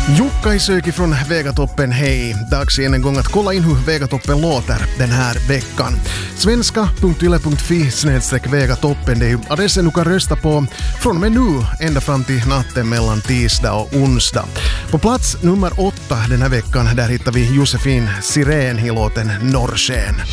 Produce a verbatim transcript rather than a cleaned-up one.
Jukka Söki från Vegatoppen, hej! Dags igen en gång att kolla in hur Vegatoppen låter den här veckan. svenska punkt yle punkt fi snedstreck Vegatoppen, det är ju adressen du kan rösta på från och med nu ända fram till natten mellan tisdag och onsdag. På plats nummer åtta den här veckan, där hittar vi Josefin Sirén i låten Norrsken.